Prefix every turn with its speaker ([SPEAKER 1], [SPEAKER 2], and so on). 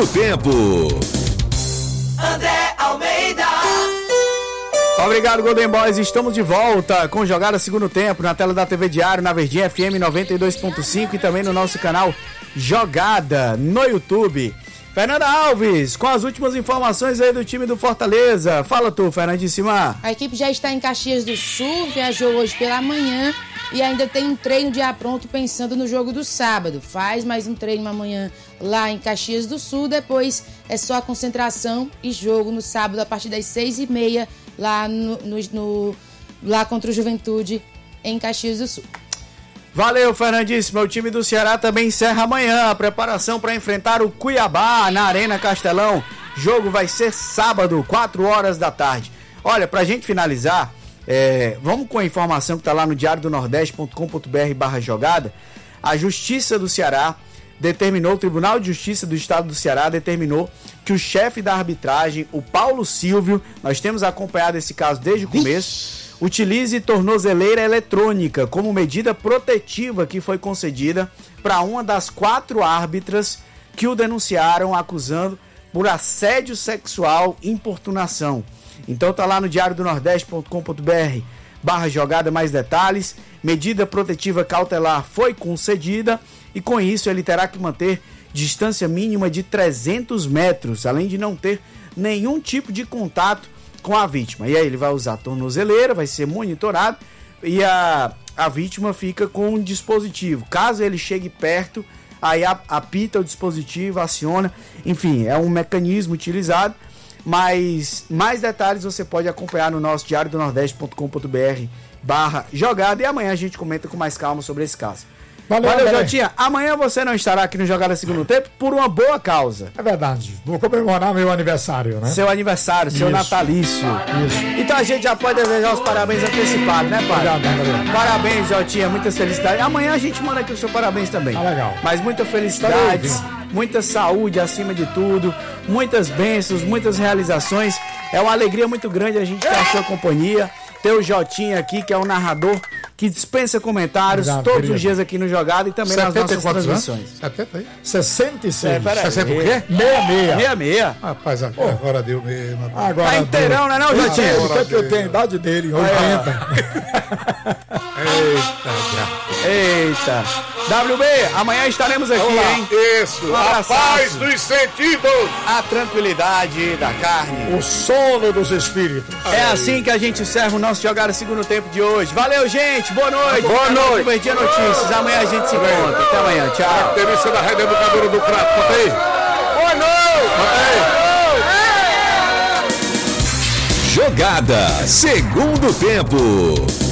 [SPEAKER 1] Segundo tempo.
[SPEAKER 2] André Almeida.
[SPEAKER 3] Obrigado, Golden Boys. Estamos de volta com Jogada Segundo Tempo na tela da TV Diário, na Verdinha FM 92.5 e também no nosso canal Jogada no YouTube. Fernanda Alves, com as últimas informações aí do time do Fortaleza. Fala tu, Fernandíssima.
[SPEAKER 4] A equipe já está em Caxias do Sul, viajou hoje pela manhã e ainda tem um treino já pronto pensando no jogo do sábado. Faz mais um treino amanhã lá em Caxias do Sul, depois é só a concentração e jogo no sábado a partir das 6h30 lá, lá contra o Juventude em Caxias do Sul.
[SPEAKER 3] Valeu, Fernandíssimo. O time do Ceará também encerra amanhã a preparação para enfrentar o Cuiabá na Arena Castelão. Jogo vai ser sábado, 4 da tarde. Olha, pra gente finalizar, vamos com a informação que tá lá no diariodonordeste.com.br/jogada. A Justiça do Ceará determinou, o Tribunal de Justiça do Estado do Ceará determinou que o chefe da arbitragem, o Paulo Silvio, nós temos acompanhado esse caso desde o começo, utilize tornozeleira eletrônica como medida protetiva que foi concedida para uma das 4 árbitras que o denunciaram acusando por assédio sexual e importunação. Então tá lá no diariodonordeste.com.br/jogada mais detalhes. Medida protetiva cautelar foi concedida e com isso ele terá que manter distância mínima de 300 metros, além de não ter nenhum tipo de contato com a vítima. E aí ele vai usar a tornozeleira, vai ser monitorado e a vítima fica com um dispositivo. Caso ele chegue perto, aí apita o dispositivo, aciona. Enfim, é um mecanismo utilizado. Mas mais detalhes você pode acompanhar no nosso diariodonordeste.com.br/jogada e amanhã a gente comenta com mais calma sobre esse caso. Valeu, Jotinha. Amanhã você não estará aqui no Jogada Segundo Tempo por uma boa causa.
[SPEAKER 5] É verdade. Vou comemorar meu aniversário, né?
[SPEAKER 3] Seu aniversário, seu natalício. Isso. Então a gente já pode desejar os parabéns antecipados, né, pai?
[SPEAKER 5] Obrigado.
[SPEAKER 3] Parabéns, Jotinha. Muitas felicidades. Amanhã a gente manda aqui o seu parabéns também.
[SPEAKER 5] Tá legal.
[SPEAKER 3] Mas muitas felicidades, muita saúde acima de tudo, muitas bênçãos, muitas realizações. É uma alegria muito grande a gente ter a sua companhia. Ter o Jotinha aqui, que é o narrador que dispensa comentários todos os dias aqui no Jogada e também nas nossas transmissões.
[SPEAKER 5] 66.
[SPEAKER 3] Você
[SPEAKER 5] por quê?
[SPEAKER 3] 66.
[SPEAKER 5] Rapaz, agora deu mesmo.
[SPEAKER 3] Tá inteirão, né, não, Jotinha?
[SPEAKER 5] O que eu tenho? A idade dele, 80.
[SPEAKER 3] Eita. WB, amanhã estaremos aqui, hein?
[SPEAKER 6] Isso, a paz dos sentidos.
[SPEAKER 3] A tranquilidade da carne.
[SPEAKER 5] O sono dos espíritos.
[SPEAKER 3] É assim que a gente encerra o nosso Jogada Segundo Tempo de hoje. Valeu, gente. Boa noite.
[SPEAKER 6] Boa noite.
[SPEAKER 3] Verdinha Notícias. Amanhã a gente se encontra. Até amanhã. Tchau.
[SPEAKER 6] Característica da rede educadora do Crato. Bota aí.
[SPEAKER 3] Boa noite.
[SPEAKER 1] Jogada Segundo Tempo.